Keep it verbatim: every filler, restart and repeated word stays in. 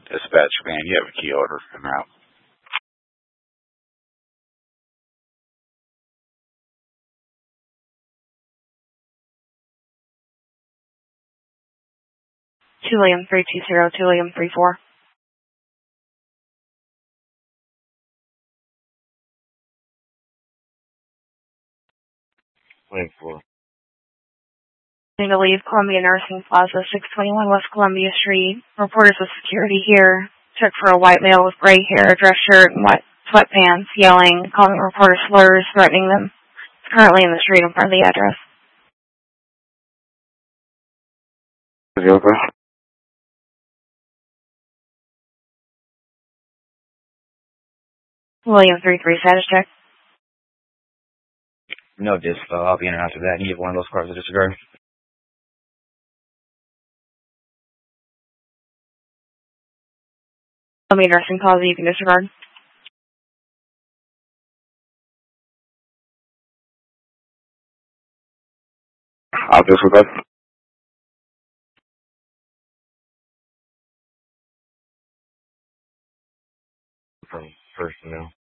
Dispatch man, you have a key order en route. two William three two zero, two William three four. William four. Need to leave Columbia Nursing Plaza, six twenty-one West Columbia Street. Reporters with security here. Check for a white male with gray hair, dress shirt, and white sweatpants, yelling, calling reporters slurs, threatening them. It's currently in the street in front of the address. Yoga. William three three, status check. No dispo. I'll be in and after that. You get one of those cars to disregard. Columbia Nursing Plaza, you can disregard. I'll disregard. From first to middle.